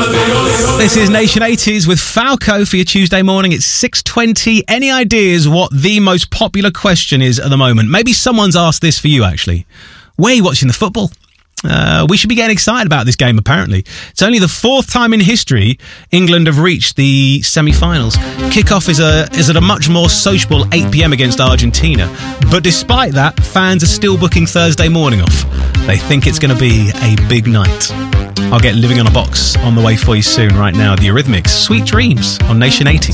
This is Nation 80s with Falco for your Tuesday morning. It's 6:20. Any ideas what the most popular question is at the moment? Maybe someone's asked this for you, actually. Where are you watching the football? We should be getting excited about this game, apparently. It's only the fourth time in history England have reached the semi-finals. Kickoff is at a much more sociable 8 p.m. against Argentina. But despite that, fans are still booking Thursday morning off. They think it's going to be a big night. I'll get Living on a Box on the way for you soon. Right now, The Eurythmics, Sweet Dreams on Nation 80.